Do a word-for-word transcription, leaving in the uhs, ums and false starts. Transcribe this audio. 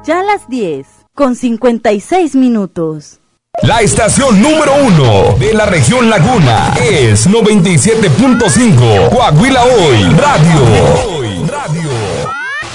Ya las diez, con cincuenta y seis minutos. La estación número uno de la región Laguna es noventa y siete punto cinco Coahuila Hoy Radio. Radio.